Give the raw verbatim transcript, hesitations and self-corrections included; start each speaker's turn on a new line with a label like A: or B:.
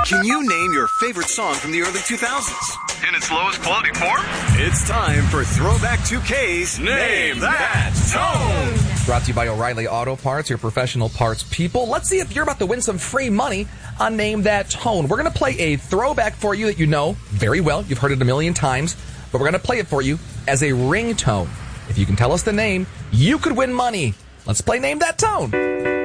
A: Can you name your favorite song from the early two thousands?
B: In its lowest quality form?
A: It's time for Throwback two K's Name That Tone!
C: Brought to you by O'Reilly Auto Parts, your professional parts people. Let's see if you're about to win some free money on Name That Tone. We're going to play a throwback for you that you know very well. You've heard it a million times, but we're going to play it for you as a ringtone. If you can tell us the name, you could win money. Let's play Name That Tone.